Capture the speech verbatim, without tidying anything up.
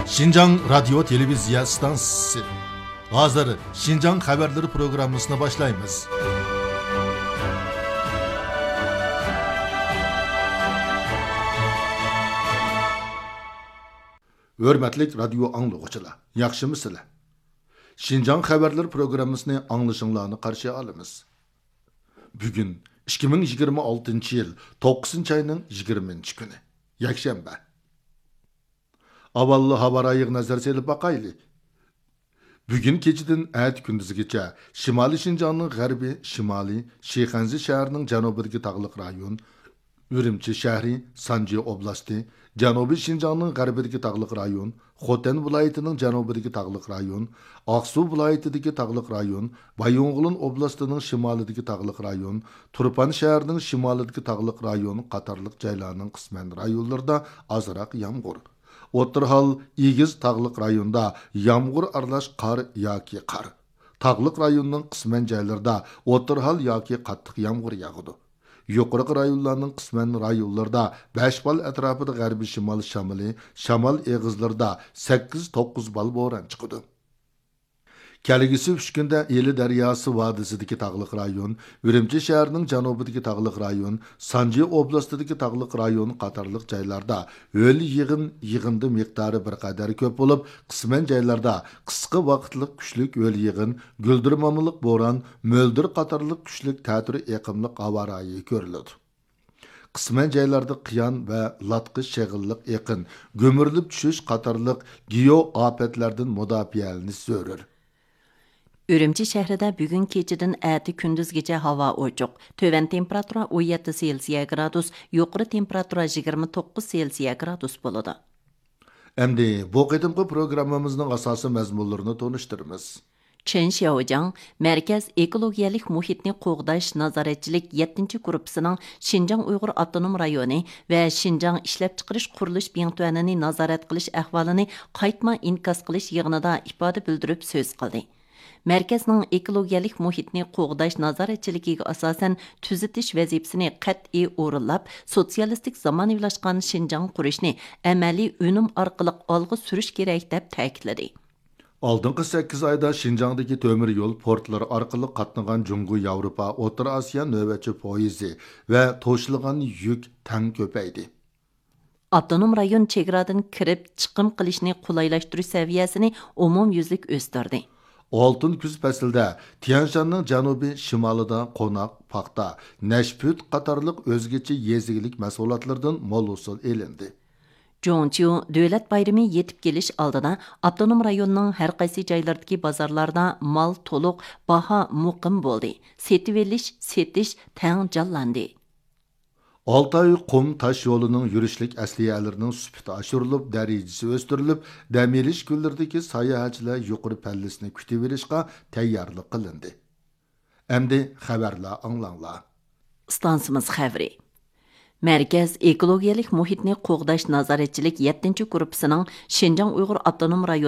Şinjan Radyo Televizya Stansisi. Hazır Şinjan Haberleri programmasını başlayımız. Hörmetlik radyo anlıqçılar, yaxşımısınız? Şinjan Haberleri programmasını anlaşınlarını qarşı alımız. Bugün ikki ming yigirma oltinchi yil to'qqizinchi ayning yigirmanchi kuni, yakshanba. Avallı habarayıq nazar selib baqaylı. Bugün keçidin ət gündüzgacha Şimali Şinjanning g'arbiy, Şimali Shixanzi shahrining janubidagi tog'liq rayon, Ürümçi shahri, Sanji oblasti, Janubiy Şinjanning g'arbidagi tog'liq rayon, Xotan viloyatining janubidagi tog'liq rayon, Aqsu viloyatidagi tog'liq rayon, Bayonqulin oblastining shimolidagi tog'liq rayon, Turpan shahrining shimolidagi tog'liq rayon qatorliq joylarning qisman rayonlarida ozroq yomg'ir. O'tirhal, Egiz tog'liq rayonda yomg'ir aralash qor yoki qor. Tog'liq rayonning qisman joylarida o'tirhal yoki qattiq yomg'ir yog'adi. Yuqori rayonlarning qisman rayonlarida besh bal atrofida g'arbiy shimol shamoli, shamol eg'izlarida sakkiz to'qqiz bal bo'ron chiqadi. Kelgisi uch kunda Eli daryosi vodisidagi tog'liq rayon, Ürümçi shahrining janubidagi tog'liq rayon, Sanji oblastidagi tog'liq rayon qatorliq joylarda o'l yig'in yig'indi miqdori bir qadar ko'p bo'lib, qisman joylarda qisqa vaqtlik kuchlik o'l yig'in, guldirmamliq bo'ron, mo'ldir qatorliq kuchlik ta'tir eqimliq havo rayi ko'riladi. Qisman joylarda qiyon va latqi shag'illiq eqin, go'mirilib tushish qatorliq geo ofatlardan mudofialanish zarur. Ürümçi şəhrində bugün keçidin əti gündüzgəcə hava ochuq. Tövrən temperatura on yetti Selsiya gradus, yuqori temperatura yigirma to'qqiz Selsiya gradus bo'ladi. Endi bu qetimqi programmamızning asosiy mazmunlarini tonishtiramiz. Chen Xiaojiang Mərkəz Ekologiyalik Muhitni Qoğdaş Nazaretçilik yettinchi gruppasining Şinjan Uyğur Avtonom rayoni və Şinjan İşləp Çıxırış Quruluş Biyantüənini nazaret qilish ahvolini qaytma inkas qilish yig'inida ifoda bildirib so'z qildi. Mərkəzning ekologiyalik muhitni qoğdaş nazaretçiligiga asosan tuzitish vazifasini qat'iy o'rinlab, sotsialistik zamonaviylashgan Şinjan qurishni amaliy unum orqali olg'a surish kerak deb ta'kidladi. Oldingi sakkiz oyda Şinjandagi temir yo'l portlari orqali qatnagan Jungu Yevropa, O'rta Osiyo navbatchi poyezdi va to'shilgan yuk tang ko'paydi. Avtonom rayon chegaradan kirib chiqim qilishni qulaylashtirish saviyasini umumyuzlik o'stirdi. Oltin kuz faslida Tianshanning janubiy shimolida Qo'noq, Paxta, Nashput qatorliq o'zgacha yezigilik mahsulotlardan mo'l usul elindi. Zhongqiu davlat bayrami yetib kelish oldida avtonom rayonning har qaysi joylardagi bozorlarda mol to'liq, baho muqim bo'ldi. Setib olish, setish tang jonlandi. Altay qum taş yoluning yurishlik asliyalarının sufiti oshirilib, darajasi o'stirilib, dam olish kunlaridagi sayohatchilar yuqori pallasini kutib olishga tayyorlik qilindi. Endi xabarlar anglanglar. Stansimiz xabari. Mərkəz Ekologiyalik Muhitni Qoğdaş Nazaretçilik yettinchi gruppasining Şinjan Uyğur Avtonom rayoni